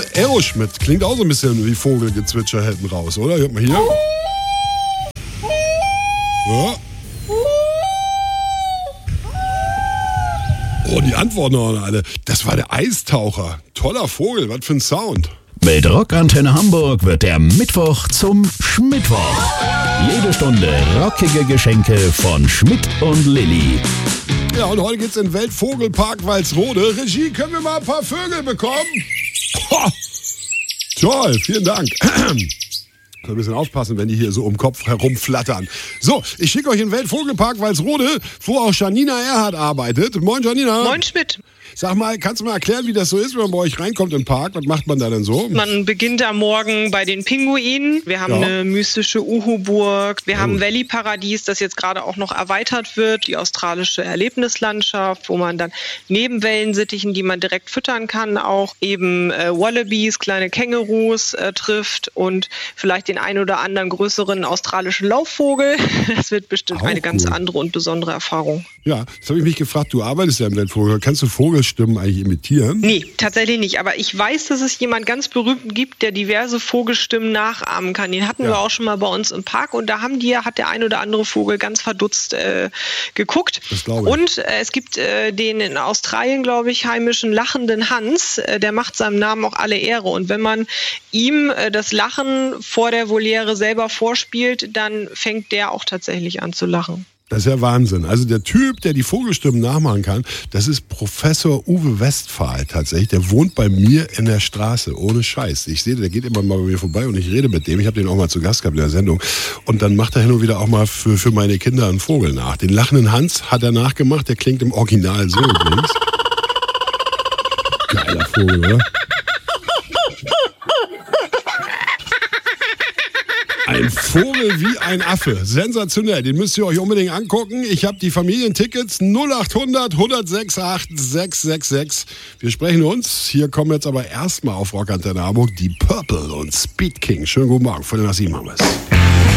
Aeroschmidt. Klingt auch so ein bisschen wie Vogelgezwitscher hinten raus, oder? Hört mal hier. Ja. Oh, die antworten auch alle. Das war der Eistaucher. Toller Vogel, was für ein Sound. Mit Rockantenne Hamburg wird der Mittwoch zum Schmittwoch. Jede Stunde rockige Geschenke von Schmidt und Lilly. Ja, und heute geht's in den Weltvogelpark Walsrode. Regie, können wir mal ein paar Vögel bekommen? Oh, toll, vielen Dank. Ein bisschen aufpassen, wenn die hier so um den Kopf herumflattern. So, ich schicke euch in den Weltvogelpark Walsrode, wo auch Janina Erhardt arbeitet. Moin, Janina. Moin, Schmidt. Sag mal, kannst du mal erklären, wie das so ist, wenn man bei euch reinkommt in den Park? Was macht man da denn so? Man beginnt am Morgen bei den Pinguinen. Wir haben eine mystische Uhu-Burg. Wir haben Valley-Paradies, das jetzt gerade auch noch erweitert wird. Die australische Erlebnislandschaft, wo man dann neben Wellensittichen, die man direkt füttern kann, auch eben Wallabies, kleine Kängurus trifft und vielleicht den einen oder anderen größeren australischen Laufvogel. Das wird bestimmt auch eine ganz cool. andere und besondere Erfahrung. Ja, das habe ich mich gefragt. Du arbeitest ja im Weltvogel. Kannst du Vogelstimmen eigentlich imitieren? Nee, tatsächlich nicht. Aber ich weiß, dass es jemand ganz Berühmten gibt, der diverse Vogelstimmen nachahmen kann. Den hatten wir auch schon mal bei uns im Park und da hat der ein oder andere Vogel ganz verdutzt geguckt. Das glaube ich. Und es gibt den in Australien, glaube ich, heimischen lachenden Hans. Der macht seinem Namen auch alle Ehre. Und wenn man ihm das Lachen vor der Voliere selber vorspielt, dann fängt der auch tatsächlich an zu lachen. Das ist ja Wahnsinn. Also der Typ, der die Vogelstimmen nachmachen kann, das ist Professor Uwe Westphal tatsächlich. Der wohnt bei mir in der Straße, ohne Scheiß. Ich sehe, der geht immer mal bei mir vorbei und ich rede mit dem. Ich habe den auch mal zu Gast gehabt in der Sendung. Und dann macht er hin und wieder auch mal für meine Kinder einen Vogel nach. Den lachenden Hans hat er nachgemacht. Der klingt im Original so übrigens. Geiler Vogel, oder? Ein Vogel wie ein Affe. Sensationell. Den müsst ihr euch unbedingt angucken. Ich habe die Familientickets 0800 106 666. Wir sprechen uns. Hier kommen jetzt aber erstmal auf Rockantenne Hamburg die Purple und Speed King. Schönen guten Morgen. 5:07 haben wir es.